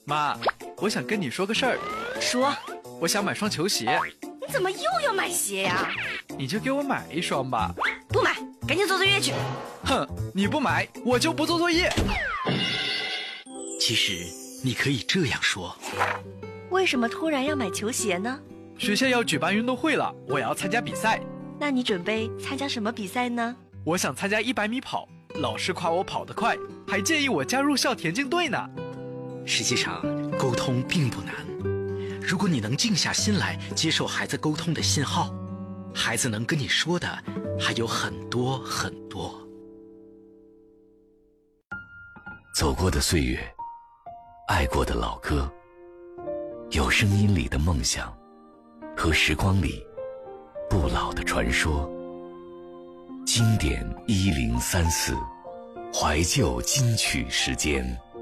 妈，我想跟你说个事儿。 说。 我想买双球鞋。 你怎么又要买鞋呀？ 你就给我买一双吧。 不买，赶紧做作业去。 哼，你不买，我就不做作业。 其实你可以这样说。 为什么突然要买球鞋呢？ 学校要举办运动会了，我要参加比赛。 那你准备参加什么比赛呢？ 我想参加100米跑，老师夸我跑得快，还建议我加入校田径队呢。 实际上，沟通并不难。如果你能静下心来接受孩子沟通的信号，孩子能跟你说的还有很多很多。 走过的岁月，爱过的老歌，有声音里的梦想，和时光里不老的传说。经典1034，怀旧金曲时间。